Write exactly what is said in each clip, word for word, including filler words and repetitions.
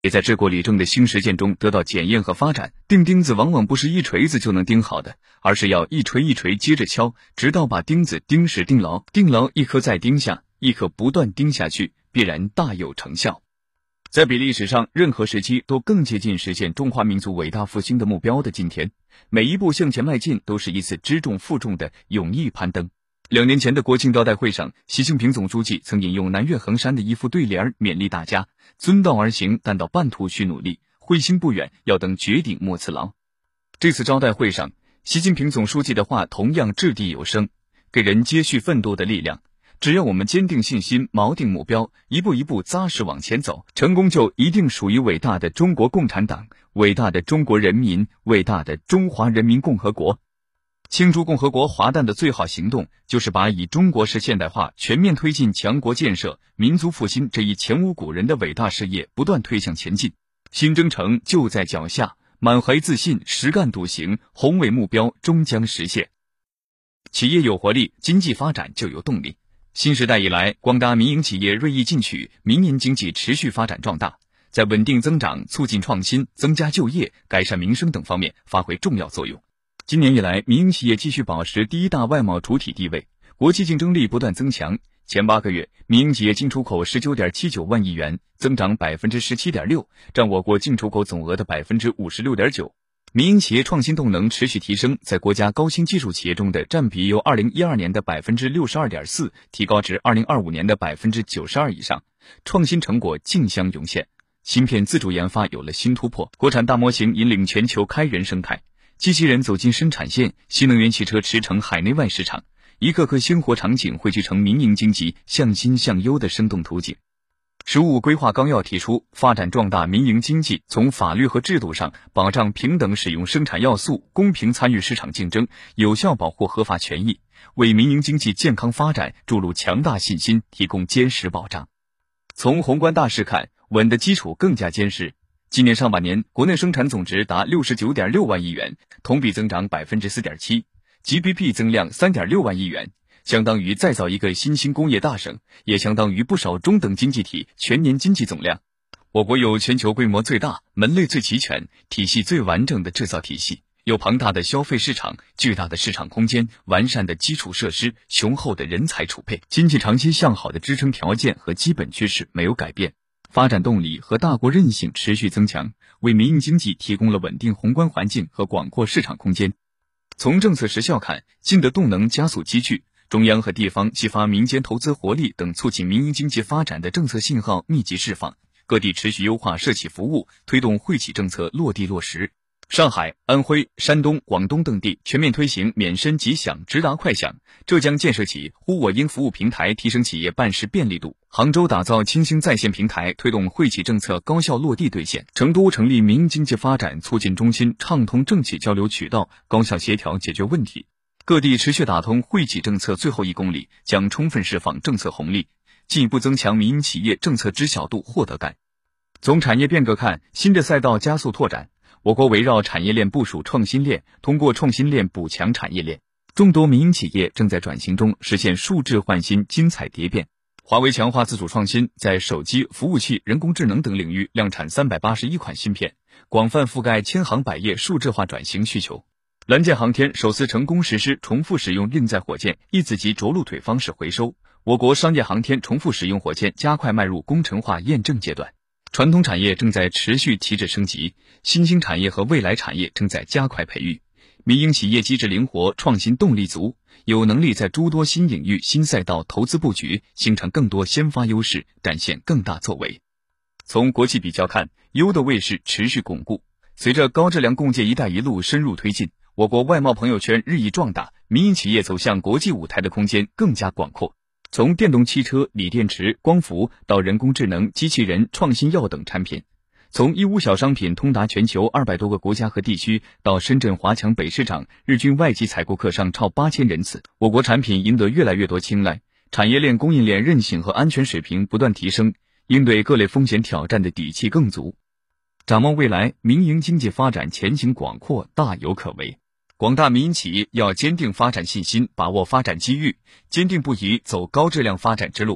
也在治国理政的新实践中得到检验和发展。钉钉子往往不是一锤子就能钉好的，而是要一锤一锤接着敲，直到把钉子钉实钉牢，钉牢一颗再钉下，一颗不断钉下去，必然大有成效。在比历史上任何时期都更接近实现中华民族伟大复兴的目标的今天，每一步向前迈进都是一次知重负重的勇毅攀登。两年前的国庆招待会上，习近平总书记曾引用南岳衡山的一副对联，勉励大家遵道而行，但到半途需努力，会心不远，要等绝顶莫辞劳。这次招待会上，习近平总书记的话同样掷地有声，给人接续奋斗的力量。只要我们坚定信心，锚定目标，一步一步扎实往前走，成功就一定属于伟大的中国共产党，伟大的中国人民，伟大的中华人民共和国。庆祝共和国华诞的最好行动，就是把以中国式现代化全面推进强国建设、民族复兴这一前无古人的伟大事业不断推向前进。新征程就在脚下，满怀自信，实干笃行，宏伟目标终将实现。企业有活力，经济发展就有动力。新时代以来，广大民营企业锐意进取，民营经济持续发展壮大，在稳定增长、促进创新、增加就业、改善民生等方面发挥重要作用。今年以来，民营企业继续保持第一大外贸主体地位，国际竞争力不断增强。前八个月，民营企业进出口 十九点七九万亿元，增长 百分之十七点六， 占我国进出口总额的 百分之五十六点九。民营企业创新动能持续提升，在国家高新技术企业中的占比由二零一二年的 百分之六十二点四 提高至二零二五年的 百分之九十二 以上，创新成果竞相涌现，芯片自主研发有了新突破，国产大模型引领全球开源生态，机器人走进生产线，新能源汽车驰骋海内外市场，一个个鲜活场景汇聚成民营经济向新向优的生动图景。十五规划纲要提出，发展壮大民营经济，从法律和制度上保障平等使用生产要素，公平参与市场竞争，有效保护合法权益，为民营经济健康发展注入强大信心，提供坚实保障。从宏观大势看，稳的基础更加坚实。今年上半年，国内生产总值达 六十九点六万亿元，同比增长 百分之四点七， G D P 增量 三点六万亿元，相当于再造一个新兴工业大省，也相当于不少中等经济体全年经济总量。我国有全球规模最大、门类最齐全、体系最完整的制造体系，有庞大的消费市场、巨大的市场空间、完善的基础设施、雄厚的人才储备，经济长期向好的支撑条件和基本趋势没有改变，发展动力和大国韧性持续增强，为民营经济提供了稳定宏观环境和广阔市场空间。从政策实效看，新的动能加速积聚，中央和地方激发民间投资活力等促进民营经济发展的政策信号密集释放，各地持续优化社企服务，推动惠企政策落地落实。上海、安徽、山东、广东等地全面推行免申即享、直达快享，浙江建设起呼我应服务平台，提升企业办事便利度。杭州打造清新在线平台，推动惠企政策高效落地兑现。成都成立民营经济发展促进中心，畅通政企交流渠道，高效协调解决问题。各地持续打通惠企政策最后一公里，将充分释放政策红利，进一步增强民营企业政策知晓度、获得感。从产业变革看，新的赛道加速拓展。我国围绕产业链部署创新链，通过创新链补强产业链。众多民营企业正在转型中实现数字换新，精彩蝶变。华为强化自主创新，在手机、服务器、人工智能等领域量产三百八十一款芯片，广泛覆盖千行百业数字化转型需求。蓝箭航天首次成功实施重复使用运载火箭一子级着陆腿方式回收，我国商业航天重复使用火箭加快迈入工程化验证阶段。传统产业正在持续提质升级，新兴产业和未来产业正在加快培育。民营企业机制灵活，创新动力足，有能力在诸多新领域、新赛道投资布局，形成更多先发优势，展现更大作为。从国际比较看，优的位势持续巩固。随着高质量共建“一带一路”深入推进，我国外贸朋友圈日益壮大，民营企业走向国际舞台的空间更加广阔。从电动汽车、锂电池、光伏到人工智能、机器人、创新药等产品，从义乌小商品通达全球二百多个国家和地区，到深圳华强北市场日均外籍采购客商超八千人次，我国产品赢得越来越多青睐，产业链供应链韧性和安全水平不断提升，应对各类风险挑战的底气更足。展望未来，民营经济发展前景广阔，大有可为。广大民营企业要坚定发展信心，把握发展机遇，坚定不移走高质量发展之路。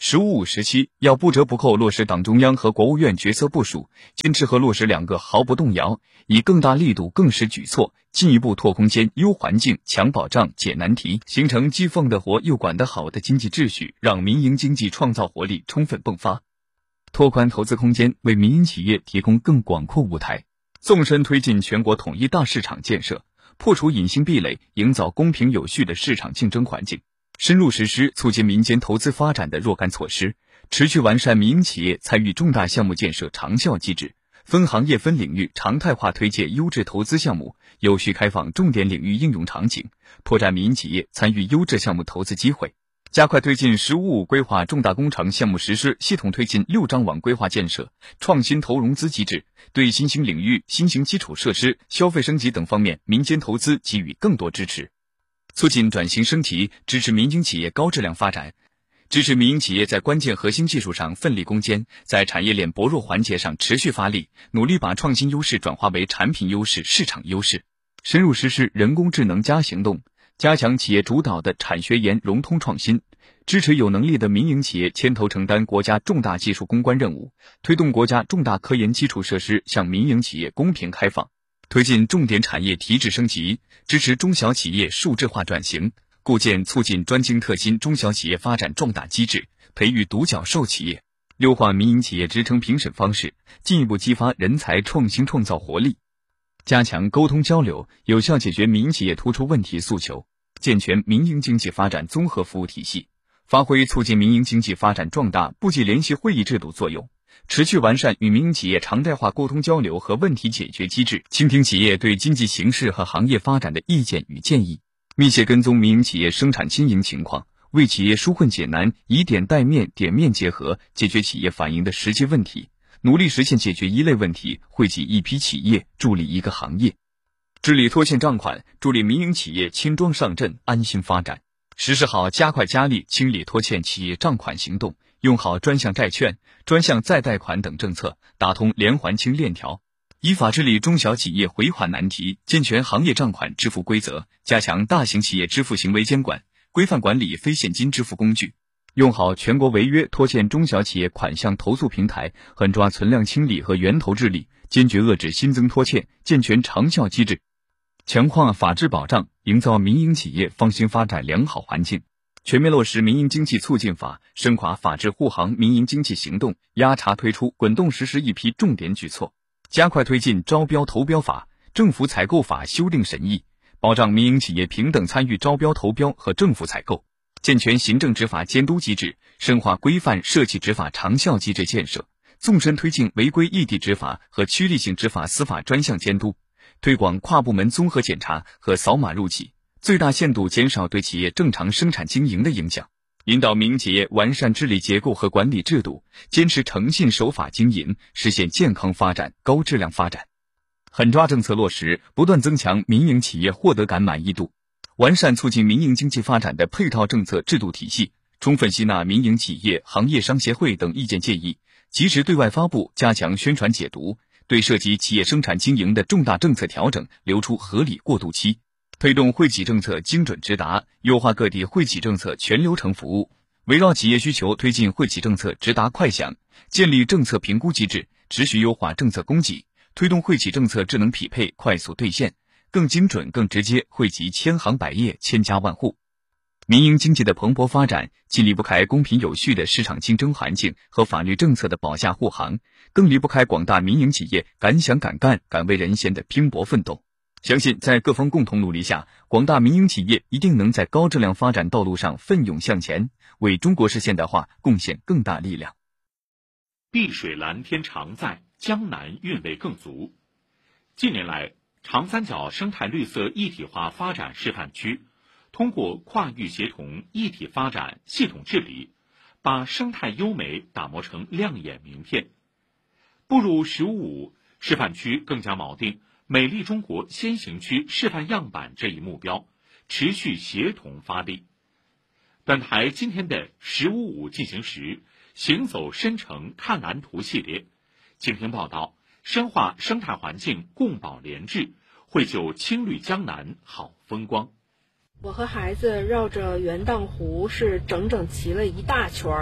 十五五时期要不折不扣落实党中央和国务院决策部署，坚持和落实两个毫不动摇，以更大力度更实举措，进一步拓空间、优环境、强保障、解难题，形成既放得活又管得好的经济秩序，让民营经济创造活力充分迸发。拓宽投资空间，为民营企业提供更广阔舞台，纵深推进全国统一大市场建设，破除隐形壁垒，营造公平有序的市场竞争环境。深入实施促进民间投资发展的若干措施，持续完善民营企业参与重大项目建设长效机制，分行业分领域常态化推介优质投资项目，有序开放重点领域应用场景，拓展民营企业参与优质项目投资机会，加快推进“十五五”规划重大工程项目实施，系统推进六张网规划建设，创新投融资机制，对新兴领域、新型基础设施、消费升级等方面民间投资给予更多支持。促进转型升级，支持民营企业高质量发展，支持民营企业在关键核心技术上奋力攻坚，在产业链薄弱环节上持续发力，努力把创新优势转化为产品优势、市场优势。深入实施人工智能加行动，加强企业主导的产学研融通创新，支持有能力的民营企业牵头承担国家重大技术攻关任务，推动国家重大科研基础设施向民营企业公平开放。推进重点产业提质升级，支持中小企业数字化转型，构建促进专精特新中小企业发展壮大机制，培育独角兽企业，优化民营企业职称评审方式，进一步激发人才创新创造活力。加强沟通交流，有效解决民营企业突出问题诉求，健全民营经济发展综合服务体系，发挥促进民营经济发展壮大部际联席会议制度作用，持续完善与民营企业常态化沟通交流和问题解决机制，倾听企业对经济形势和行业发展的意见与建议，密切跟踪民营企业生产经营情况，为企业纾困解难，以点带面、点面结合，解决企业反映的实际问题，努力实现解决一类问题，惠及一批企业，助力一个行业。治理拖欠账款，助力民营企业轻装上阵，安心发展。实施好加快加力清理拖欠企业账款行动，用好专项债券、专项再贷款等政策，打通连环清链条，依法治理中小企业回款难题，健全行业账款支付规则，加强大型企业支付行为监管，规范管理非现金支付工具，用好全国违约拖欠中小企业款项投诉平台，狠抓存量清理和源头治理，坚决遏制新增拖欠，健全长效机制，强化法治保障，营造民营企业放心发展良好环境。全面落实民营经济促进法，深化法治护航民营经济行动，压查推出滚动实施一批重点举措，加快推进招标投标法、政府采购法修订审议，保障民营企业平等参与招标投标和政府采购，健全行政执法监督机制，深化规范社企执法长效机制建设，纵深推进违规异地执法和区域性执法司法专项监督，推广跨部门综合检查和扫码入企，最大限度减少对企业正常生产经营的影响，引导民营企业完善治理结构和管理制度，坚持诚信守法经营，实现健康发展、高质量发展。狠抓政策落实，不断增强民营企业获得感满意度，完善促进民营经济发展的配套政策制度体系，充分吸纳民营企业、行业商协会等意见建议，及时对外发布，加强宣传解读，对涉及企业生产经营的重大政策调整留出合理过渡期，推动惠企政策精准直达，优化各地惠企政策全流程服务，围绕企业需求推进惠企政策直达快响，建立政策评估机制，持续优化政策供给，推动惠企政策智能匹配快速兑现，更精准更直接惠及千行百业、千家万户。民营经济的蓬勃发展，既离不开公平有序的市场竞争环境和法律政策的保驾护航，更离不开广大民营企业敢想敢干、敢为人先的拼搏奋斗。相信在各方共同努力下，广大民营企业一定能在高质量发展道路上奋勇向前，为中国式现代化贡献更大力量。 碧水蓝天常在，江南韵味更足。近年来，长三角生态绿色一体化发展示范区通过跨域协同、一体发展、系统治理，把生态优美打磨成亮眼名片。步入“十五五”，示范区更加锚定美丽中国先行区示范样板这一目标，持续协同发力。本台今天的“十五五”进行时，行走深城看蓝图系列，请听报道，深化生态环境共保联治，绘就青绿江南好风光。 我和孩子绕着元荡湖是整整骑了一大圈儿，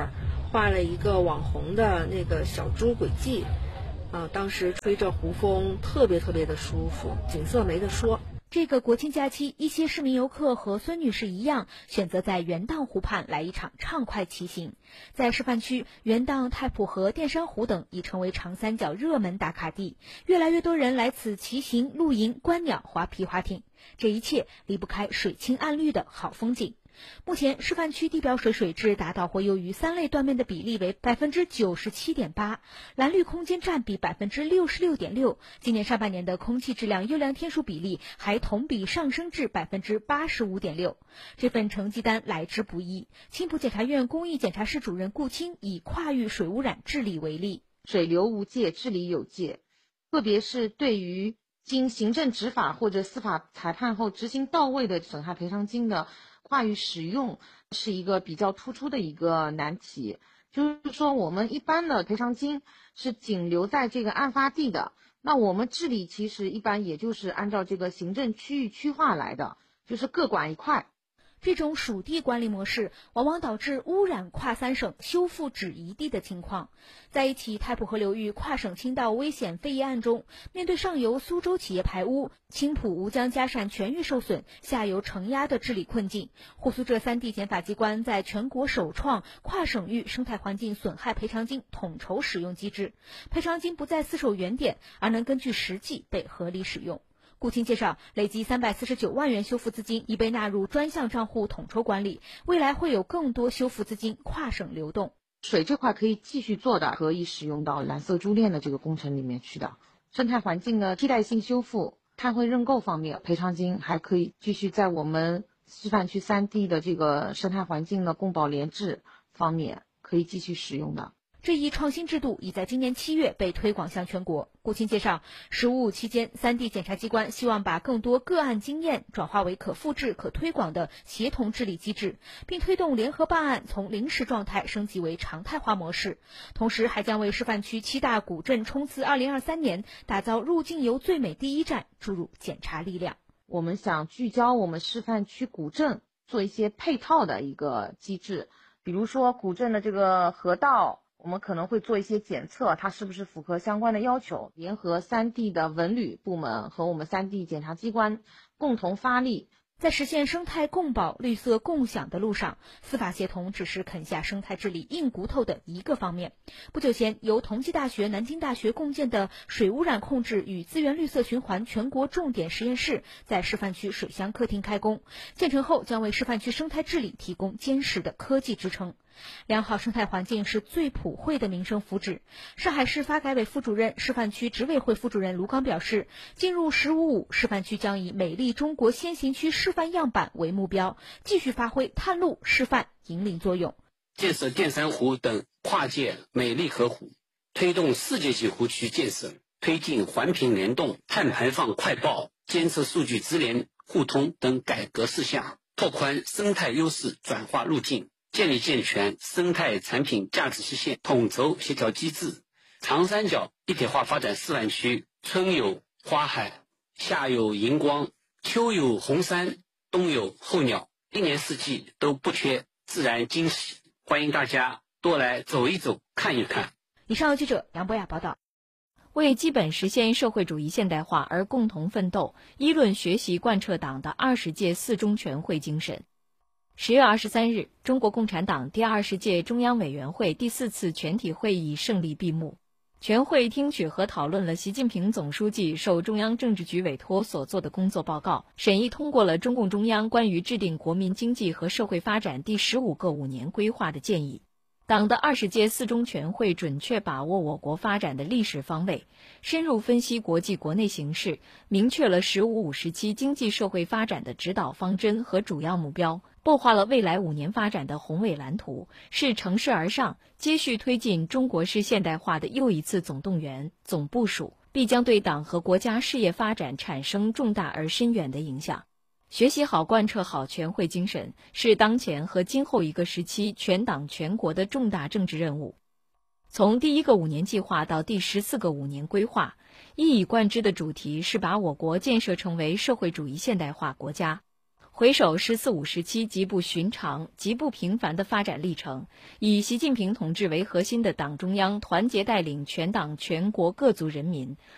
画了一个网红的那个小猪轨迹，啊，当时吹着湖风，特别特别的舒服，景色没得说。 这个国庆假期，一些市民游客和孙女士一样，选择在元荡湖畔来一场畅快骑行。在示范区，元荡、太浦河、淀山湖等已成为长三角热门打卡地，越来越多人来此骑行、露营、观鸟、划皮划艇。这一切离不开水清岸绿的好风景。目前示范区地表水水质达到或优于三类断面的比例为百分之九十七点八，蓝绿空间占比百分之六十六点六。今年上半年的空气质量优良天数比例还同比上升至百分之八十五点六。这份成绩单来之不易。青浦检察院公益检察室主任顾清以跨域水污染治理为例， 水流无界，治理有界，特别是对于经行政执法或者司法裁判后执行到位的损害赔偿金的跨域使用是一个比较突出的一个难题。就是说我们一般的赔偿金是仅留在这个案发地的，那我们治理其实一般也就是按照这个行政区域区划来的，就是各管一块。 这种属地管理模式往往导致污染跨三省、修复只一地的情况。在一起太浦河流域跨省倾倒危险废液案中，面对上游苏州企业排污、青浦吴江嘉善全域受损、下游承压的治理困境，沪苏浙三地检法机关在全国首创跨省域生态环境损害赔偿金统筹使用机制，赔偿金不再厮守原点，而能根据实际被合理使用。顾清介绍，累计三百四十九万元修复资金已被纳入专项账户统筹管理，未来会有更多修复资金跨省流动。 水这块可以继续做的，可以使用到蓝色珠链的这个工程里面去的。生态环境的替代性修复、碳汇认购方面，赔偿金还可以继续在我们示范区三地的这个生态环境的共保联治方面可以继续使用的。 这一创新制度已在今年七月被推广向全国。顾清介绍，十五五期间，三地检察机关希望把更多个案经验转化为可复制、可推广的协同治理机制，并推动联合办案从临时状态升级为常态化模式。同时，还将为示范区七大古镇冲刺二零二三年打造入境游最美第一站注入检察力量。 我们想聚焦我们示范区古镇，做一些配套的一个机制，比如说古镇的这个河道，我们可能会做一些检测，它是不是符合相关的要求，联合三地的文旅部门和我们三地检察机关共同发力。 在实现生态共保、绿色共享的路上，司法协同只是啃下生态治理硬骨头的一个方面。不久前，由同济大学、南京大学共建的水污染控制与资源绿色循环全国重点实验室在示范区水乡客厅开工，建成后将为示范区生态治理提供坚实的科技支撑。良好生态环境是最普惠的民生福祉。上海市发改委副主任、示范区执委会副主任卢刚表示，进入十五五，示范区将以美丽中国先行区示范样板为目标，继续发挥探路、示范、引领作用。 建设淀山湖等跨界美丽河湖，推动世界级湖区建设，推进环评联动、碳排放快报、监测数据直联互通等改革事项，拓宽生态优势转化路径，建立健全生态产品价值实现统筹协调机制。长三角一体化发展示范区，春有花海，夏有荧光，秋有红山，冬有候鸟，一年四季都不缺自然惊喜，欢迎大家多来走一走、看一看。 以上由记者杨博雅报道。 为基本实现社会主义现代化而共同奋斗，议论学习贯彻党的二十届四中全会精神。十月二十三日，中国共产党第二十届中央委员会第四次全体会议胜利闭幕。全会听取和讨论了习近平总书记受中央政治局委托所做的工作报告，审议通过了中共中央关于制定国民经济和社会发展第十五个五年规划的建议。党的二十届四中全会准确把握我国发展的历史方位，深入分析国际国内形势，明确了“十五五”时期经济社会发展的指导方针和主要目标，擘画了未来五年发展的宏伟蓝图，是乘势而上、接续推进中国式现代化的又一次总动员、总部署，必将对党和国家事业发展产生重大而深远的影响。学习好、贯彻好全会精神，是当前和今后一个时期全党全国的重大政治任务。从第一个五年计划到第十四个五年规划，一以贯之的主题是把我国建设成为社会主义现代化国家。 回首“十四五”时期极不寻常、极不平凡的发展历程，以习近平同志为核心的党中央团结带领全党全国各族人民，